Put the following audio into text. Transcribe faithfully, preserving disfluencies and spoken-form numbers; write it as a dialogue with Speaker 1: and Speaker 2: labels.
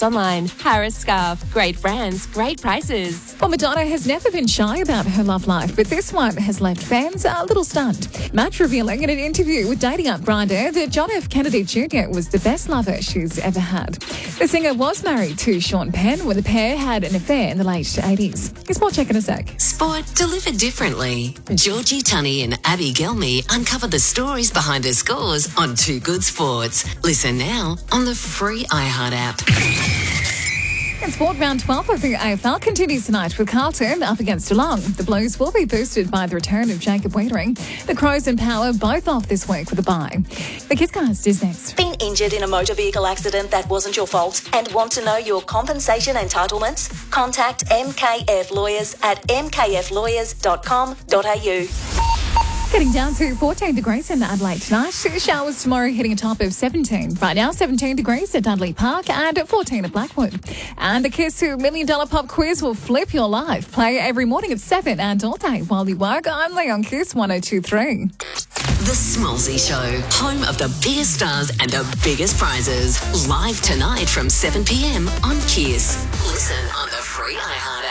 Speaker 1: online. Harris Scarf. Great brands, great prices.
Speaker 2: Well, Madonna has never been shy about her love life, but this one has left fans a little stunned. Matt revealing in an interview with Dating Up Grindr that John F. Kennedy Junior was the best lover she's ever had. The singer was married to Sean Penn when the pair had an affair in the late eighties. Here's more check in a sec.
Speaker 3: Sport delivered differently. Georgie Tunney and Abby Gelmy uncover the stories behind her scores on Too Good Sports. Listen now on the free iHeart app.
Speaker 2: In sport, round twelve of the A F L continues tonight with Carlton up against Geelong. The Blues will be boosted by the return of Jacob Wiedering. The Crows and Power both off this week with a bye. The Kisscast is next.
Speaker 4: Been injured in a motor vehicle accident that wasn't your fault and want to know your compensation entitlements? Contact M K F Lawyers at m k f lawyers dot com dot a u.
Speaker 2: Getting down to fourteen degrees in Adelaide tonight. Showers tomorrow hitting a top of seventeen. Right now, seventeen degrees at Dudley Park and fourteen at Blackwood. And the Kiss two Million Dollar Pop Quiz will flip your life. Play every morning at seven and all day while you work only on Kiss one oh two three.
Speaker 3: The Smallsy Show, home of the biggest stars and the biggest prizes. Live tonight from seven p m on Kiss. Listen on the free iHeart